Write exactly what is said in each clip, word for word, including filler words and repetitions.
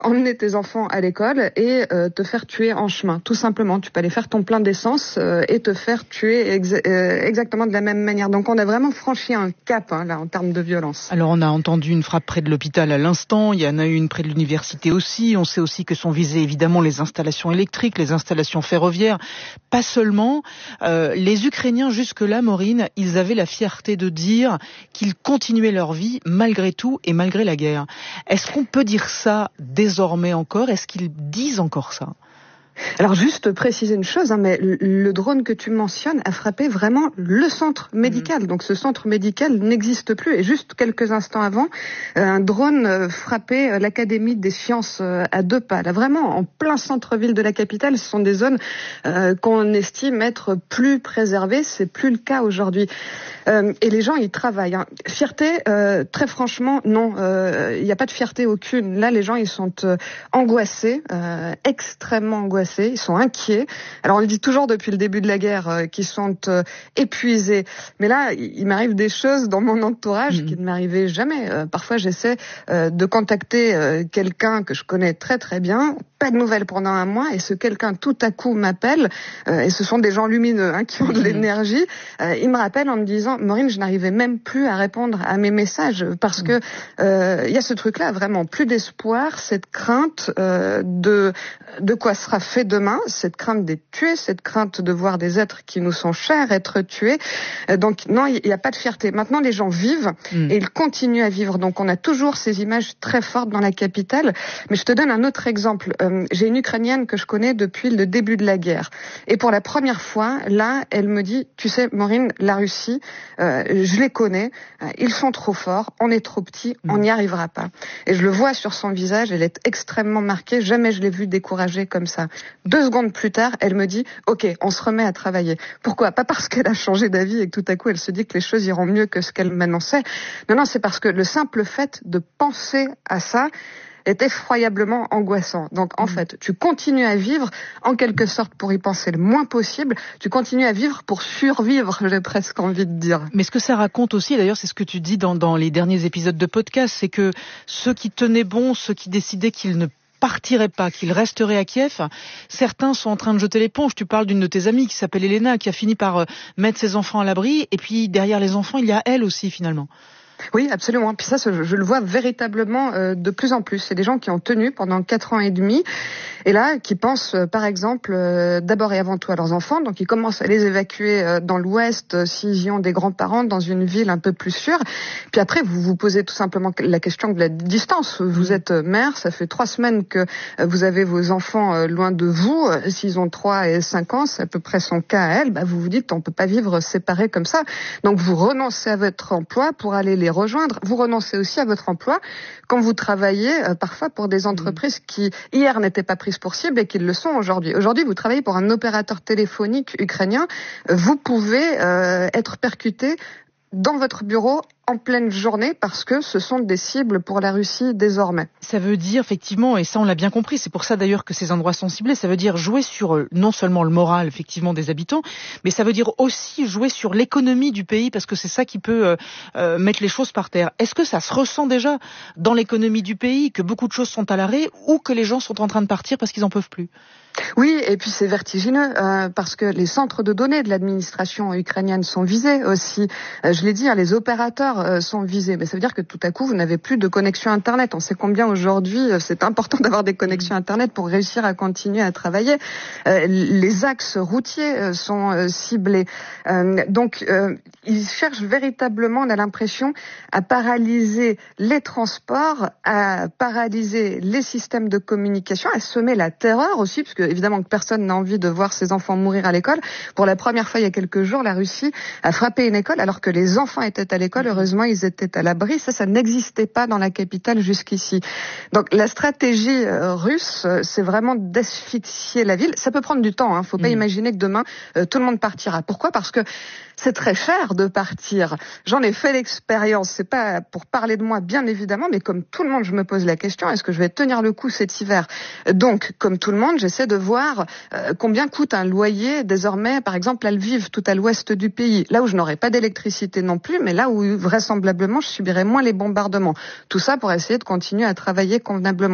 emmener tes enfants à l'école et euh, te faire tuer en chemin, tout simplement. Tu peux aller faire ton plein d'essence euh, et te faire tuer exa- euh, exactement de la même manière. Donc on a vraiment franchi un cap hein, là en termes de violence. Alors on a entendu une frappe près de l'hôpital à l'instant, il y en a eu une près de l'université aussi. On sait aussi que sont visées évidemment les installations électriques, les installations ferroviaires. Pas seulement. Euh, les Ukrainiens jusque-là, Maureen, ils avaient la fierté de dire qu'ils continuaient leur vie malgré tout et malgré la guerre. Est-ce qu'on peut dire ça désormais encore? Est-ce qu'ils disent encore ça? Alors juste préciser une chose, hein, mais le drone que tu mentionnes a frappé vraiment le centre médical. Mmh. Donc ce centre médical n'existe plus. Et juste quelques instants avant, un drone frappait l'Académie des sciences à deux pas. Là vraiment, en plein centre-ville de la capitale, ce sont des zones euh, qu'on estime être plus préservées. C'est plus le cas aujourd'hui. Euh, et les gens, ils travaillent. Hein. Fierté, euh, très franchement, non. Il euh, n'y a pas de fierté aucune. Là, les gens, ils sont euh, angoissés, euh, extrêmement angoissés. Ils sont inquiets. Alors, on le dit toujours depuis le début de la guerre euh, qu'ils sont euh, épuisés. Mais là, il, il m'arrive des choses dans mon entourage mmh. qui ne m'arrivaient jamais. Euh, parfois, j'essaie euh, de contacter euh, quelqu'un que je connais très très bien. Pas de nouvelles pendant un mois. Et ce quelqu'un, tout à coup, m'appelle. Euh, et ce sont des gens lumineux hein, qui ont de mmh. l'énergie. Euh, il me rappelle en me disant Maureen, je n'arrivais même plus à répondre à mes messages parce que euh, il y a ce truc-là, vraiment, plus d'espoir, cette crainte euh, de de quoi sera fait demain, cette crainte d'être tué, cette crainte de voir des êtres qui nous sont chers être tués. Euh, donc non, il n'y a pas de fierté. Maintenant, les gens vivent mm. et ils continuent à vivre. Donc on a toujours ces images très fortes dans la capitale. Mais je te donne un autre exemple. Euh, j'ai une Ukrainienne que je connais depuis le début de la guerre. Et pour la première fois, là, elle me dit, tu sais, Maureen, la Russie, Euh, je les connais, euh, ils sont trop forts, on est trop petits, on n'y arrivera pas. Et je le vois sur son visage, elle est extrêmement marquée, jamais je l'ai vue découragée comme ça. Deux secondes plus tard, elle me dit, ok, on se remet à travailler. Pourquoi? Pas parce qu'elle a changé d'avis et que tout à coup elle se dit que les choses iront mieux que ce qu'elle m'annonçait. Non, non, c'est parce que le simple fait de penser à ça est effroyablement angoissant. Donc en mmh. fait, tu continues à vivre en quelque sorte pour y penser le moins possible, tu continues à vivre pour survivre, j'ai presque envie de dire. Mais ce que ça raconte aussi, et d'ailleurs c'est ce que tu dis dans, dans les derniers épisodes de podcast, c'est que ceux qui tenaient bon, ceux qui décidaient qu'ils ne partiraient pas, qu'ils resteraient à Kiev, certains sont en train de jeter l'éponge. Tu parles d'une de tes amies qui s'appelle Elena, qui a fini par mettre ses enfants à l'abri, et puis derrière les enfants, il y a elle aussi finalement. Oui, absolument. Puis ça, je, je le vois véritablement euh, de plus en plus. C'est des gens qui ont tenu pendant quatre ans et demi, et là, qui pensent, euh, par exemple, euh, d'abord et avant tout à leurs enfants. Donc, ils commencent à les évacuer euh, dans l'Ouest, euh, s'ils y ont des grands-parents, dans une ville un peu plus sûre. Puis après, vous vous posez tout simplement la question de la distance. Vous êtes mère, ça fait trois semaines que euh, vous avez vos enfants euh, loin de vous. S'ils ont trois et cinq ans, c'est à peu près son cas à elle. Bah, vous vous dites, on peut pas vivre séparés comme ça. Donc, vous renoncez à votre emploi pour aller les rejoindre. Vous renoncez aussi à votre emploi quand vous travaillez euh, parfois pour des entreprises qui hier n'étaient pas prises pour cible et qui le sont aujourd'hui. Aujourd'hui, vous travaillez pour un opérateur téléphonique ukrainien. Vous pouvez euh, être percuté dans votre bureau en pleine journée parce que ce sont des cibles pour la Russie désormais. Ça veut dire effectivement, et ça on l'a bien compris, c'est pour ça d'ailleurs que ces endroits sont ciblés, ça veut dire jouer sur euh, non seulement le moral effectivement des habitants, mais ça veut dire aussi jouer sur l'économie du pays parce que c'est ça qui peut euh, euh, mettre les choses par terre. Est-ce que ça se ressent déjà dans l'économie du pays, que beaucoup de choses sont à l'arrêt ou que les gens sont en train de partir parce qu'ils n'en peuvent plus ? Oui, et puis c'est vertigineux euh, parce que les centres de données de l'administration ukrainienne sont visés aussi. Euh, je l'ai dit, hein, les opérateurs euh, sont visés, mais ça veut dire que tout à coup vous n'avez plus de connexion Internet. On sait combien aujourd'hui euh, c'est important d'avoir des connexions Internet pour réussir à continuer à travailler. Euh, les axes routiers euh, sont euh, ciblés, euh, donc euh, ils cherchent véritablement, on a l'impression, à paralyser les transports, à paralyser les systèmes de communication, à semer la terreur aussi, parce que évidemment que personne n'a envie de voir ses enfants mourir à l'école. Pour la première fois il y a quelques jours, la Russie a frappé une école alors que les enfants étaient à l'école. Heureusement, ils étaient à l'abri. Ça, ça n'existait pas dans la capitale jusqu'ici. Donc la stratégie euh, russe, euh, c'est vraiment d'asphyxier la ville. Ça peut prendre du temps. Hein. Faut pas mmh. imaginer que demain euh, tout le monde partira. Pourquoi ? Parce que c'est très cher de partir. J'en ai fait l'expérience. C'est pas pour parler de moi, bien évidemment, mais comme tout le monde, je me pose la question, est-ce que je vais tenir le coup cet hiver ? Donc, comme tout le monde, j'essaie de voir euh, combien coûte un loyer désormais, par exemple, à Lviv, tout à l'ouest du pays, là où je n'aurai pas d'électricité non plus, mais là où vraisemblablement je subirai moins les bombardements. Tout ça pour essayer de continuer à travailler convenablement.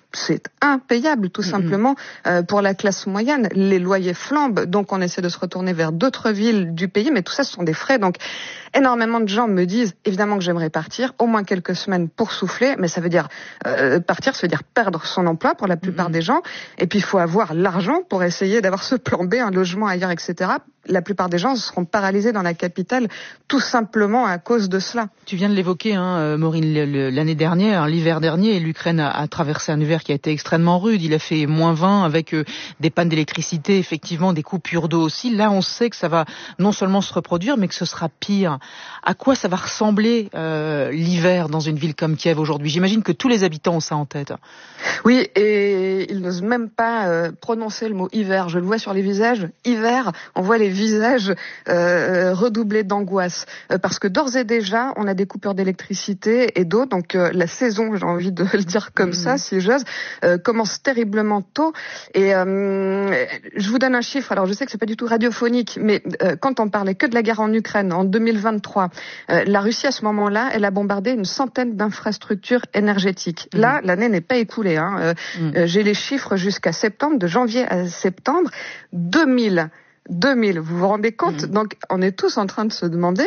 c'est impayable, tout simplement, euh, pour la classe moyenne. Les loyers flambent, donc on essaie de se retourner vers d'autres villes du pays, mais tout ça, ce sont des frais. Donc, énormément de gens me disent, évidemment que j'aimerais partir, au moins quelques semaines pour souffler, mais ça veut dire euh, partir, ça veut dire perdre son emploi pour la plupart mmh. des gens. Et puis, il faut avoir l'argent pour essayer d'avoir ce plan B, un logement ailleurs, et cetera. La plupart des gens seront paralysés dans la capitale, tout simplement à cause de cela. Tu viens de l'évoquer, hein, Maureen, l'année dernière, l'hiver dernier, l'Ukraine a, a traversé un hiver qui a été extrêmement rude. Il a fait moins vingt avec euh, des pannes d'électricité, effectivement, des coupures d'eau aussi. Là, on sait que ça va non seulement se reproduire, mais que ce sera pire. À quoi ça va ressembler euh, l'hiver dans une ville comme Kiev aujourd'hui? J'imagine que tous les habitants ont ça en tête. Oui, et ils n'osent même pas euh, prononcer le mot hiver. Je le vois sur les visages. Hiver, on voit les visages euh, redoublés d'angoisse. Euh, parce que d'ores et déjà, on a des coupures d'électricité et d'eau. Donc euh, la saison, j'ai envie de le dire comme mmh. ça, si j'ose, euh, commence terriblement tôt. Et euh, je vous donne un chiffre. Alors je sais que c'est pas du tout radiophonique, mais euh, quand on parlait que de la guerre en Ukraine en deux mille vingt-trois, euh, la Russie à ce moment-là, elle a bombardé une centaine d'infrastructures énergétiques. Mmh. Là, l'année n'est pas écoulée. Hein. Euh, mmh. euh, j'ai les chiffres jusqu'à septembre, de janvier à septembre, deux mille. deux mille, vous vous rendez compte? Mmh. Donc, on est tous en train de se demander,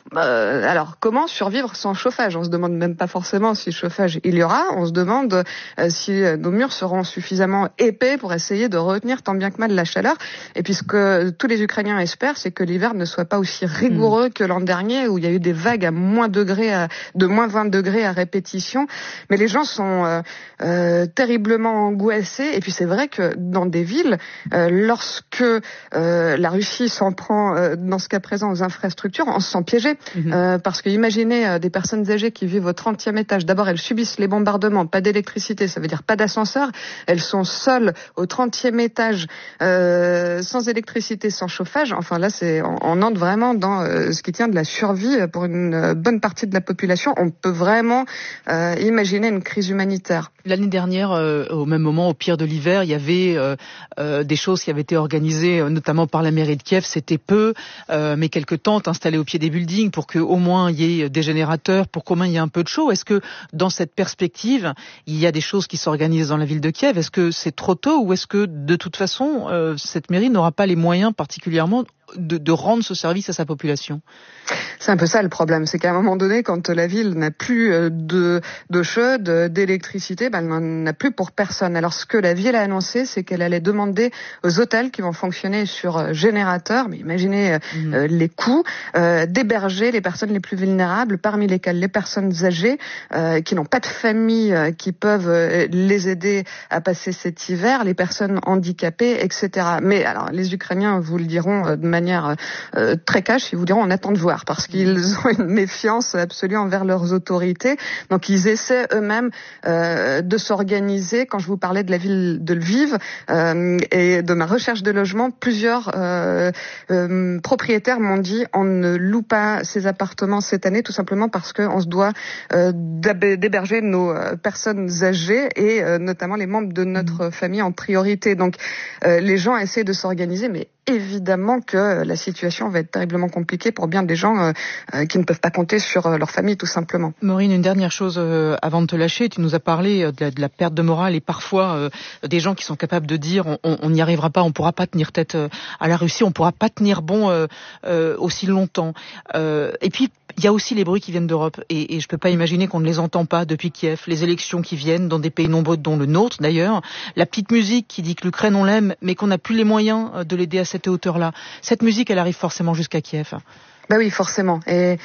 euh, alors, comment survivre sans chauffage? On se demande même pas forcément si chauffage il y aura, on se demande euh, si nos murs seront suffisamment épais pour essayer de retenir tant bien que mal la chaleur. Et puis, ce que tous les Ukrainiens espèrent, c'est que l'hiver ne soit pas aussi rigoureux mmh. que l'an dernier, où il y a eu des vagues à moins degrés, à, de moins vingt degrés à répétition. Mais les gens sont euh, euh, terriblement angoissés. Et puis, c'est vrai que dans des villes, euh, lorsque euh, la Russie s'en prend, euh, dans ce cas présent, aux infrastructures, on se sent piégé. Mmh. Euh, parce que imaginez euh, des personnes âgées qui vivent au trentième étage. D'abord, elles subissent les bombardements, pas d'électricité, ça veut dire pas d'ascenseur. Elles sont seules au trentième étage, euh, sans électricité, sans chauffage. Enfin là, c'est on, on entre vraiment dans euh, ce qui tient de la survie pour une euh, bonne partie de la population. On peut vraiment euh, imaginer une crise humanitaire. L'année dernière, euh, au même moment, au pire de l'hiver, il y avait euh, euh, des choses qui avaient été organisées, euh, notamment par la mairie de Kiev. C'était peu, euh, mais quelques tentes installées au pied des buildings pour qu'au moins il y ait des générateurs, pour qu'au moins il y ait un peu de chaud. Est-ce que dans cette perspective, il y a des choses qui s'organisent dans la ville de Kiev? Est-ce que c'est trop tôt ou est-ce que de toute façon, euh, cette mairie n'aura pas les moyens particulièrement de, de rendre ce service à sa population? C'est un peu ça le problème, c'est qu'à un moment donné, quand la ville n'a plus de d'eau chaude, d'électricité, ben, elle n'en a plus pour personne. Alors ce que la ville a annoncé, c'est qu'elle allait demander aux hôtels qui vont fonctionner sur générateur, mais imaginez mmh. euh, les coûts, euh, d'héberger les personnes les plus vulnérables, parmi lesquelles les personnes âgées, euh, qui n'ont pas de famille, euh, qui peuvent euh, les aider à passer cet hiver, les personnes handicapées, et cetera. Mais alors, les Ukrainiens vous le diront euh, de manière euh, très cash, ils vous diront on attend de voir, parce qu'ils ont une méfiance absolue envers leurs autorités. Donc ils essaient eux-mêmes euh, de s'organiser. Quand je vous parlais de la ville de Lviv euh, et de ma recherche de logement, plusieurs euh, euh, propriétaires m'ont dit on ne loue pas ces appartements cette année, tout simplement parce qu'on se doit euh, d'héberger nos personnes âgées et euh, notamment les membres de notre famille en priorité. Donc euh, les gens essaient de s'organiser, mais évidemment que la situation va être terriblement compliquée pour bien des gens euh, euh, qui ne peuvent pas compter sur euh, leur famille, tout simplement. Maureen, une dernière chose euh, avant de te lâcher. Tu nous as parlé de la, de la perte de morale et parfois euh, des gens qui sont capables de dire on n'y arrivera pas, on ne pourra pas tenir tête euh, à la Russie, on ne pourra pas tenir bon euh, euh, aussi longtemps. Euh, et puis, il y a aussi les bruits qui viennent d'Europe et, et je ne peux pas imaginer qu'on ne les entend pas depuis Kiev. Les élections qui viennent dans des pays nombreux, dont le nôtre d'ailleurs. La petite musique qui dit que l'Ukraine, on l'aime, mais qu'on n'a plus les moyens de l'aider à cette hauteur-là. Cette musique, elle arrive forcément jusqu'à Kiev. Bah oui, forcément. Et...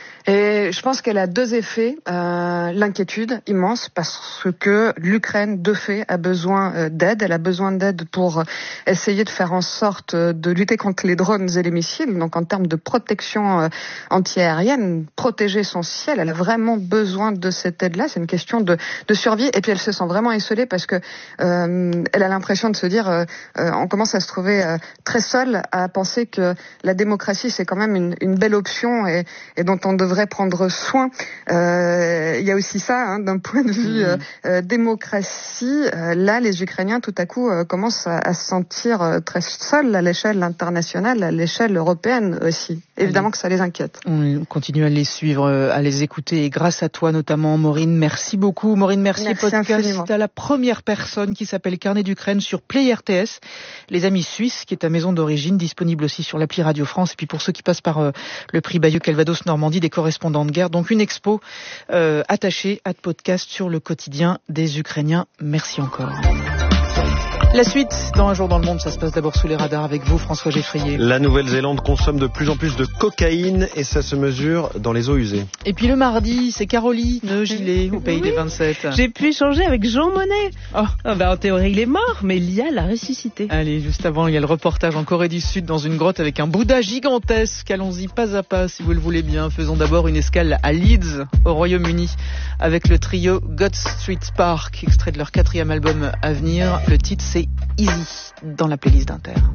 Et je pense qu'elle a deux effets. Euh, l'inquiétude immense parce que l'Ukraine, de fait, a besoin euh, d'aide. Elle a besoin d'aide pour essayer de faire en sorte de lutter contre les drones et les missiles. Donc en termes de protection euh, anti-aérienne, protéger son ciel, elle a vraiment besoin de cette aide-là. C'est une question de, de survie. Et puis elle se sent vraiment esselée parce que euh, elle a l'impression de se dire, euh, euh, on commence à se trouver euh, très seule à penser que la démocratie, c'est quand même une, une belle option et, et dont on devrait devrait prendre soin. Euh, il y a aussi ça, hein, d'un point de vue euh, euh, démocratie. Euh, là, les Ukrainiens, tout à coup, euh, commencent à, à se sentir euh, très seuls à l'échelle internationale, à l'échelle européenne aussi. évidemment Allez. que ça les inquiète. On continue à les suivre, à les écouter, et grâce à toi notamment, Maureen. Merci beaucoup. Maureen Mercier, merci podcast infiniment. à la première personne qui s'appelle Carnet d'Ukraine sur Play R T S, les amis suisses, qui est ta maison d'origine, disponible aussi sur l'appli Radio France. Et puis pour ceux qui passent par euh, le prix Bayeux Calvados Normandie, des correspondants de guerre. Donc une expo euh, attachée à podcast sur le quotidien des Ukrainiens. Merci encore. La suite, dans Un jour dans le monde, ça se passe d'abord sous les radars avec vous, François Geffrier. La Nouvelle-Zélande consomme de plus en plus de cocaïne et ça se mesure dans les eaux usées. Et puis le mardi, c'est Caroline Gilet au pays oui. des vingt-sept. J'ai pu échanger avec Jean Monnet. Oh. Oh, bah, en théorie, il est mort, mais Lia l'a ressuscité. Allez, juste avant, il y a le reportage en Corée du Sud dans une grotte avec un Bouddha gigantesque. Allons-y pas à pas, si vous le voulez bien. Faisons d'abord une escale à Leeds, au Royaume-Uni, avec le trio God Street Park, extrait de leur quatrième album à venir. Le titre, c'est Easy, dans la playlist d'Inter.